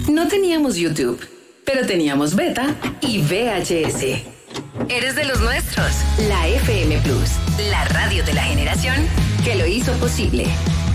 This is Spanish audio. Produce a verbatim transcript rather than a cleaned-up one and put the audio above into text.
No teníamos YouTube, pero teníamos beta y V H S. Eres de los nuestros. La F M Plus, la radio de la generación que lo hizo posible.